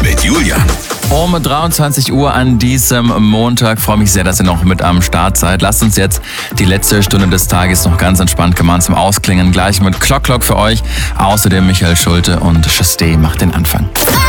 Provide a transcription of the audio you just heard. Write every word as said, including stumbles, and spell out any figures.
mit Julian. Um dreiundzwanzig Uhr an diesem Montag. Freue mich sehr, dass ihr noch mit am Start seid. Lasst uns jetzt die letzte Stunde des Tages noch ganz entspannt gemeinsam ausklingen. Gleich mit Clock Clock für euch. Außerdem Michael Schulte und Chasté macht den Anfang.